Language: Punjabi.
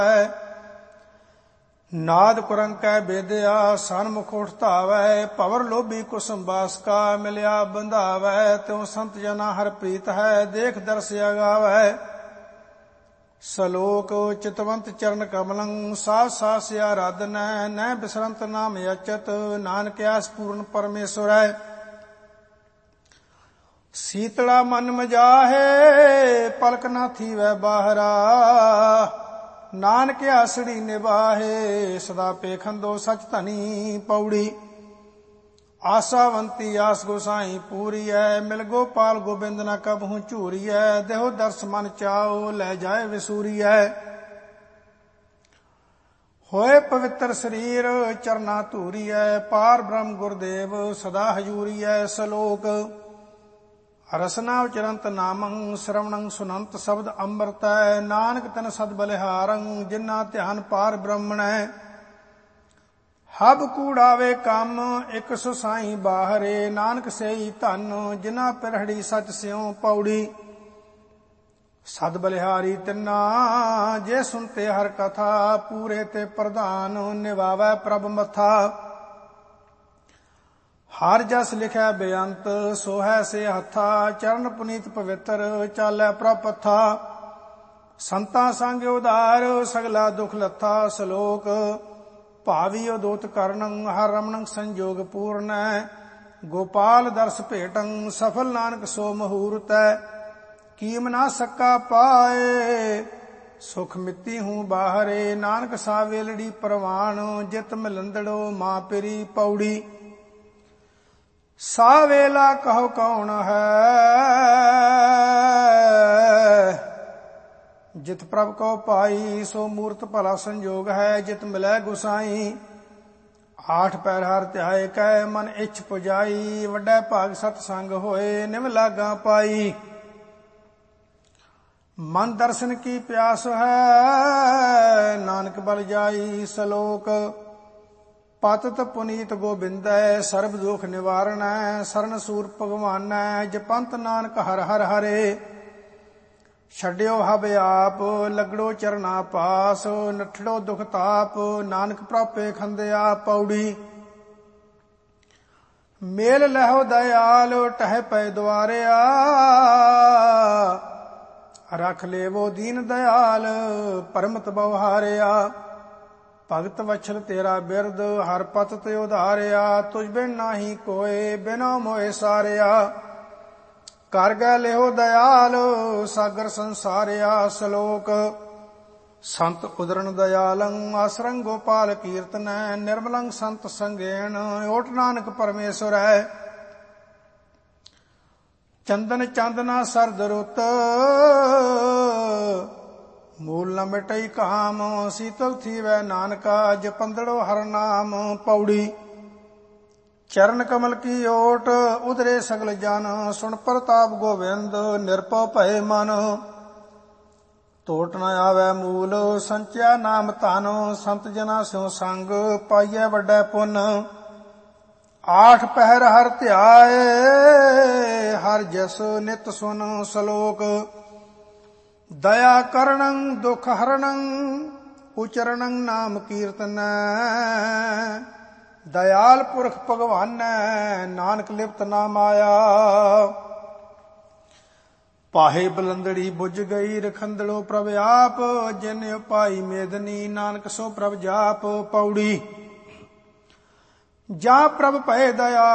ਨਾਦ ਕੁਰੰਕੈ ਬੇਦਿਆ ਸਨਮੁਖ ਉਠ ਧਾਵੈ। ਭਵਰ ਲੋਭੀ ਕੁਸਮ ਬਾਸਕਾ ਮਿਲਿਆ ਬੰਧਾਵੈ। ਤਿਉ ਸੰਤ ਜਨਾ ਹਰ ਪ੍ਰੀਤ ਹੈ ਦੇਖ ਦਰਸ ਅਗਾਵੈ। ਸਲੋਕ ਚਿਤਵੰਤ ਚਰਨ ਕਮਲੰ ਸਾਸ ਸਾਸ ਆਰਾਧਨੈ। ਨੈ ਬਿਸਰੰਤ ਨਾਮ ਅਚਤ ਨਾਨਕ ਆਸ ਪੂਰਨ ਪਰਮੇਸ਼ਵਰੈ। ਸੀਤਲਾ ਮਨ ਮਜਾਹੇ ਪਲਕ ਨਾ ਥੀਵੈ ਬਾਹਰਾ। ਨਾਨਕ ਆਸੜੀ ਨਿਵਾਹੇ ਸਦਾ ਪੇਖੰਦੋ ਸਚ ਧਨੀ ਪੌੜੀ। ਆਸਾਵੰਤੀ ਆਸ ਗੋਸਾਈ ਪੂਰੀਐ। ਮਿਲ ਗੋਪਾਲ ਗੋਬਿੰਦ ਨ ਕਬਹੂ ਝੂਰੀਐ। ਦੇਹੋ ਦਰਸ ਮਨ ਚਾਓ ਲੈ ਜਾਏ ਵਿਸੂਰੀਐ। ਹੋਏ ਪਵਿੱਤਰ ਸਰੀਰ ਚਰਨਾ ਧੂਰੀਐ। ਪਾਰ ਬ੍ਰਹਮ ਗੁਰਦੇਵ ਸਦਾ ਹਜੂਰੀਐ। ਸਲੋਕ ਰਸਨਾ ਉਚਰੰਤ ਨਾਮੰ ਸ਼ਰਵਣੰ ਸੁਨੰਤ ਸ਼ਬਦ ਅੰਮ੍ਰਿਤੈ। ਨਾਨਕ ਤਨ ਸਦ ਬਲਿਹਾਰੰ ਜਿਨਾ ਧਿਆਨ ਪਾਰ ਬ੍ਰਹਮਣੈ। ਹਬ ਕੂੜਾਵੇ ਕੰਮ ਇਕ ਸੁਸਾਈ ਬਾਹਰੇ। ਨਾਨਕ ਸੇਈ ਧਨ ਜਿਨਾ ਪਿਰਹੜੀ ਸਚ ਸਿਉ ਪੌੜੀ। ਸਦ ਬਲਿਹਾਰੀ ਤਿੰਨਾ ਜੇ ਸੁਨਤੇ ਹਰ ਕਥਾ। ਪੂਰੇ ਤੇ ਪ੍ਰਧਾਨ ਨਿਵਾਵੈ ਪ੍ਰਭ ਮਥਾ। ਹਰ ਜਸ ਲਿਖਿਆ ਬੇਅੰਤ ਸੋਹੈ ਸੇ ਹੱਥਾ। ਚਰਨ ਪੁਨੀਤ ਪਵਿੱਤਰ ਚਾਲੈ ਪ੍ਰਭ ਪੱਥਾ। ਸੰਤਾਂ ਸੰਗ ਉਧਾਰ ਸਗਲਾ ਦੁਖ ਲੱਥਾ। ਸਲੋਕ ਭਾਵੀ ਉਦੋਤ ਕਰਨੰ ਹਰ ਰਮਣੰ ਸੰਜੋਗ ਪੂਰਨੈ। ਗੋਪਾਲ ਦਰਸ ਭੇਟੰ ਸਫਲ ਨਾਨਕ ਸੋ ਮਹੂਰਤੈ। ਕੀਮ ਨਾ ਸਕਾ ਪਾਏ ਸੁਖ ਮਿੱਤੀ ਹੂੰ ਬਾਹਰੇ। ਨਾਨਕ ਸਾ ਵੇਲੜੀ ਪ੍ਰਵਾਣ ਜਿਤ ਮਿਲੰਦੜੋ ਮਾਂ ਪਿਰੀ ਪੌੜੀ। ਸਾ ਵੇਲਾ ਕਹੋ ਕੌਣ ਹੈ ਜਿਤ ਪ੍ਰਭ ਕੋ ਪਾਈ। ਸੋ ਮੂਰਤ ਭਲਾ ਸੰਜੋਗ ਹੈ ਜਿਤ ਮਿਲੈ ਗੁਸਾਈ। ਆਠ ਪੈਰ ਹਰ ਧਿਆਏ ਕੈ ਮਨ ਇੱਛ ਪੁਜਾਈ। ਵੱਡਾ ਭਾਗ ਸਤ ਸੰਗ ਹੋਏ ਨਿਮ ਲਾਗਾ ਪਾਈ। ਮਨ ਦਰਸ਼ਨ ਕੀ ਪਿਆਸ ਹੈ ਨਾਨਕ ਬਲ ਜਾਈ। ਸਲੋਕ ਪਤਿਤ ਪੁਨੀਤ ਗੋਬਿੰਦੈ ਸਰਬ ਦੁਖ ਨਿਵਾਰਣੈ। ਸਰਨ ਸੂਰ ਭਗਵਾਨੈ ਜਪੰਤ ਨਾਨਕ ਹਰ ਹਰ ਹਰੇ। ਛੱਡਿਓ ਹਬ ਆਪ ਲਗੜੋ ਚਰਨਾ ਪਾਸ। ਨਠੜੋ ਦੁਖ ਤਾਪ ਨਾਨਕ ਪ੍ਰਾਪੇ ਖੰਦਿਆ ਪੌੜੀ। ਮੇਲ ਲਹੋ ਦਇਆਲ ਟਹਿ ਪੈ ਦੁਆਰਿਆ। ਰਖ ਲੇਵੋ ਦੀਨ ਦਇਆਲ ਪਰਮਤ ਬਵਹਾਰਿਆ। ਭਗਤ ਵਛਲ ਤੇਰਾ ਬਿਰਦ ਹਰ ਪਤ ਤੇ ਉਧਾਰਿਆ। ਤੁਝ ਬਿਨ ਨਾਹੀ ਕੋਏ ਬਿਨੋ ਮੋਏ ਸਾਰਿਆ। ਕਰ ਗੈ ਲਿਓ ਦਇਆਲ ਸਾਗਰ ਸੰਸਾਰਿਆ। ਸਲੋਕ ਸੰਤ ਉਦਰਨ ਦਇਆਲੰ ਆਸਰੰ ਗੋਪਾਲ ਕੀਰਤਨੈ। ਨਿਰਮਲੰ ਸੰਤ ਸੰਗੇਣ ਓਟ ਨਾਨਕ ਪਰਮੇਸ਼ਵਰੈ। ਚੰਦਨ ਚਾਂਦਨਾ ਸਰਦ ਰੁੱਤ ਮੂਲ ਨ ਮਿਟਈ ਕਾਮ। ਸੀਤਲ ਥੀਵੈ ਨਾਨਕਾ ਜਪੰਦੜੋ ਹਰ ਨਾਮ ਪੌੜੀ। ਚਰਨ ਕਮਲ ਕੀ ਓਟ ਉਧਰੇ ਸਗਲ ਜਨ। ਸੁਣ ਪ੍ਰਤਾਪ ਗੋਬਿੰਦ ਨਿਰਭਉ ਭਏ ਮਨ। ਟੋਟ ਨ ਆਵੈ ਮੂਲ ਸੰਚਿਆ ਨਾਮ ਧਨ। ਸੰਤ ਜਨਾ ਸਿਉ ਸੰਗ ਪਾਈਐ ਵੱਡਾ ਪੁੰਨ। ਆਠ ਪਹਿਰ ਹਰ ਧਿਆਏ ਹਰ ਜਸ ਨਿਤ ਸੁਨ। ਸਲੋਕ ਦਇਆ ਕਰਣੰ ਦੁਖ ਹਰਣੰ ਉਚਰਣੰ ਨਾਮ ਕੀਰਤਨੈ। ਦਇਆਲ ਪੁਰਖ ਭਗਵਾਨੈ ਨਾਨਕ ਲਿਪਤ ਨਾ ਮਾਇਆ। ਪਾਹੇ ਬਲੰਦੜੀ ਬੁਝ ਗਈ ਰਖੰਦੜੋ ਪ੍ਰਭ ਆਪ। ਜਿਨ ਉਪਾਈ ਮੇਦਨੀ ਨਾਨਕ ਸੋ ਪ੍ਰਭ ਜਾਪ ਪੌੜੀ। ਜਾਂ ਪ੍ਰਭ ਭਏ ਦਇਆ